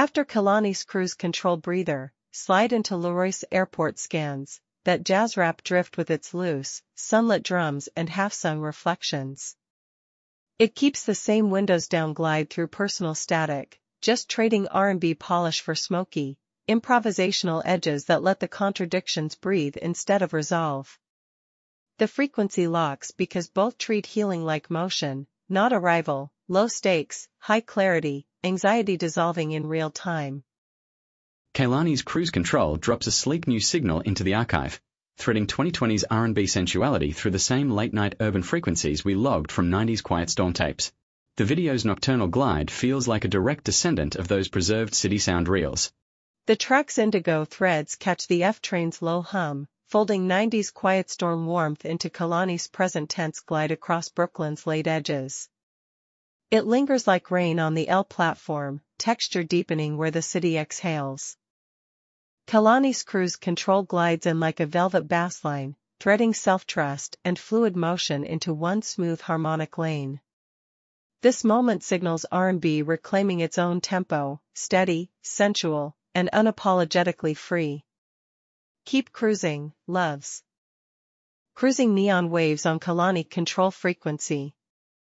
After Kalani's cruise control breather, slide into Leroy's airport scans, that jazz rap drift with its loose, sunlit drums and half-sung reflections. It keeps the same windows down glide through personal static, just trading R&B polish for smoky, improvisational edges that let the contradictions breathe instead of resolve. The frequency locks because both treat healing like motion, not arrival, low stakes, high clarity, anxiety dissolving in real time. Kehlani's Cruise Control drops a sleek new signal into the archive, threading 2020's R&B sensuality through the same late-night urban frequencies we logged from 90s Quiet Storm tapes. The video's nocturnal glide feels like a direct descendant of those preserved city sound reels. The track's indigo threads catch the F-Train's low hum, folding 90s Quiet Storm warmth into Kehlani's present tense glide across Brooklyn's late edges. It lingers like rain on the L platform, texture deepening where the city exhales. Kehlani's Cruise Control glides in like a velvet bassline, threading self-trust and fluid motion into one smooth harmonic lane. This moment signals R&B reclaiming its own tempo, steady, sensual, and unapologetically free. Keep cruising, loves. Cruising neon waves on Kehlani Control frequency.